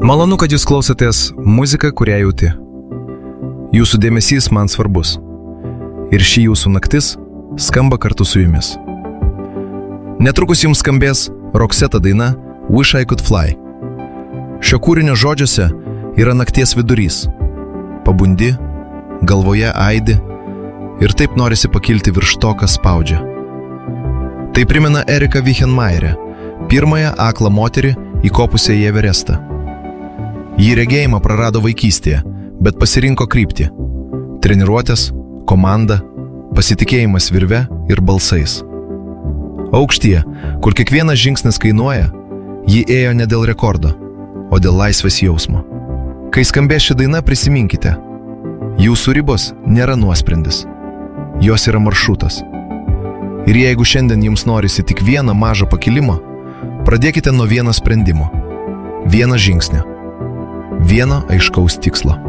Malonu, kad jūs klausotės muziką, kurią jauti. Jūsų dėmesys man svarbus. Ir šį jūsų naktis skamba kartu su jumis. Netrukus jums skambės Roxette daina Wish I Could Fly. Šio kūrinio žodžiuose yra nakties vidurys. Pabundi, galvoje aidi ir taip norisi pakilti virš to, kas spaudžia. Tai primena Eriką Vichenmaierę, pirmąją aklą moterį įkopusią į Everestą. Ji regėjimą prarado vaikystėje, bet pasirinko kryptį. Treniruotės, komanda, pasitikėjimas virve ir balsais. Aukštyje, kur kiekvienas žingsnis kainuoja, ji ėjo ne dėl rekordo, o dėl laisvės jausmo. Kai skambės ši daina, prisiminkite, jūsų ribos nėra nuosprendis, jos yra maršrutas. Ir jeigu šiandien jums norisi tik vieną mažą pakilimą, pradėkite nuo vieno sprendimo, vieno žingsnio, vieno aiškaus tikslo.